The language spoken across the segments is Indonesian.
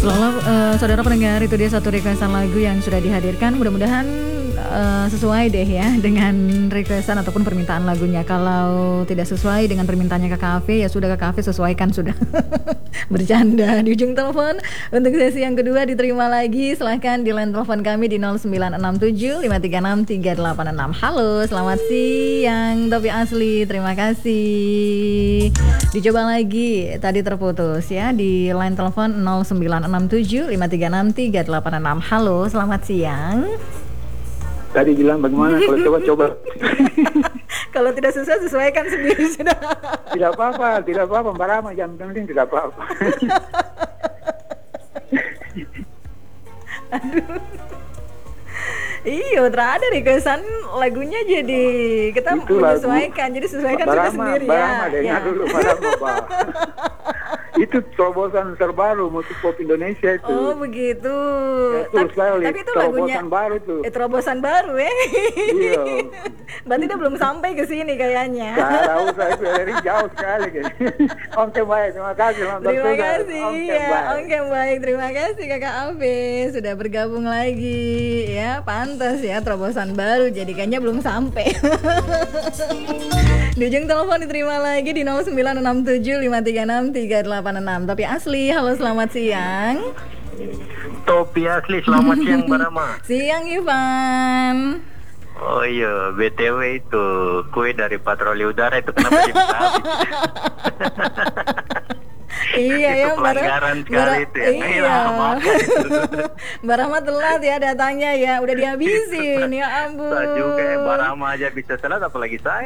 Selalu saudara pendengar, itu dia satu requestan lagu yang sudah dihadirkan. Mudah-mudahan sesuai deh ya dengan requestan ataupun permintaan lagunya. Kalau tidak sesuai dengan permintaannya Kakak Ave, ya sudah Kakak Ave sesuaikan sudah. Bercanda. Di ujung telepon untuk sesi yang kedua diterima lagi. Silahkan di line telepon kami di 0967 536 386. Halo, selamat siang Topi Asli, terima kasih. Dicoba lagi, tadi terputus ya di line telepon 0967 536 386. Halo, selamat siang. Tadi bilang bagaimana kalau coba-coba. Kalau tidak susah sesuaikan sendiri sudah. Tidak apa-apa, Mbak Rama, yang penting tidak apa-apa. Aduh. Iya, terada requestan lagunya jadi kita Itu menyesuaikan, jadi sesuaikan kita sendiri Mbak ya. Rama, dengar dulu Mbak Rama, itu terobosan terbaru musik pop Indonesia itu. Oh begitu. Tapi itu lagunya terobosan baru tuh. Terobosan baru ya. Iya. Berarti dia belum sampai ke sini kayaknya. Tahu saya itu dari jauh sekali. Oke baik, terima kasih. Terima kasih ya. Oke baik, terima kasih Kakak Ave sudah bergabung lagi ya. Pantas ya, terobosan baru jadi kayaknya belum sampai. Di ujung telepon diterima lagi di 0967 536 386. Topi Asli, halo selamat siang. Topi Asli, selamat siang Mbak Rama. Siang Ivan. Oh iya, BTW itu kue dari patroli udara itu kenapa jadi habis? Iya ya, pelanggaran sekali itu ya. Iya. Mbak Rama telat ya datangnya ya, udah dihabisin ya ampun. Saya juga Mbak Rama aja bisa telat, apalagi saya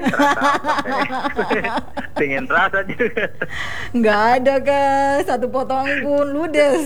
pengen rasa juga. Nggak ada Kak, satu potong pun ludes.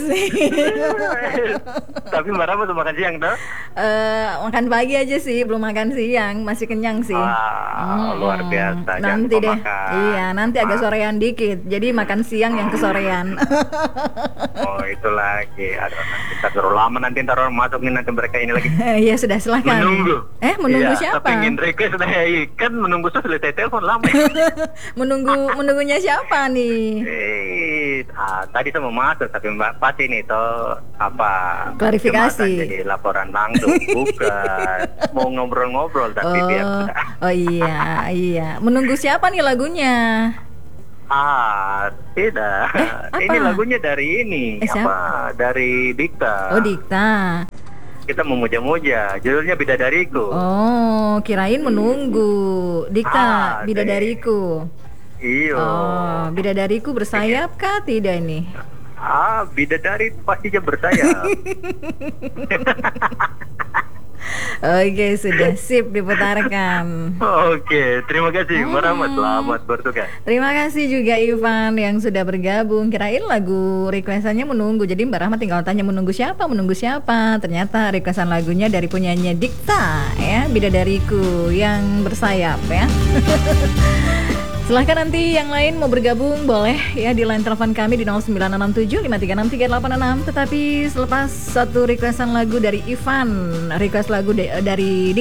Tapi Mbak Rama udah makan siang dah? Makan pagi aja sih, belum makan siang, masih kenyang sih. Luar biasa. Nanti deh, makan. iya nanti agak sorean dikit, jadi makan siang yang kesorean. Oh itu lagi, aduh nanti terlalu lama nanti ntar orang masuk nih nanti mereka ini lagi. Iya sudah silahkan. Menunggu. Menunggu Iya, siapa? Pengen request kan menunggu selesai telepon lama. Menunggunya siapa nih? Tadi saya mau masuk tapi Mbak pasti nih toh apa? Klarifikasi. Jadi laporan langsung bukan mau ngobrol-ngobrol tapi biar. Oh iya. Menunggu siapa nih lagunya? Tidak. Ini lagunya dari ini. Dari Dikta. Oh, Dikta. Kita memuja-muja. Judulnya Bidadariku. Oh, kirain menunggu. Dikta, Bidadariku. Iya. Oh, Bidadariku bersayap kah tidak ini? Bidadari pastinya bersayap. Oke, sudah sip diputarkan. Oke, terima kasih Mbak Rama, selamat bertugas. Terima kasih juga Ivan yang sudah bergabung. Kirain lagu requestannya menunggu, jadi Mbak Rahma tinggal tanya menunggu siapa. Ternyata requestan lagunya dari penyanyi Dikta ya, Bidadariku yang bersayap ya. Silahkan nanti yang lain mau bergabung boleh ya di line telepon kami di 0967 536 386. Tetapi selepas satu requestan lagu dari Ivan, request lagu dari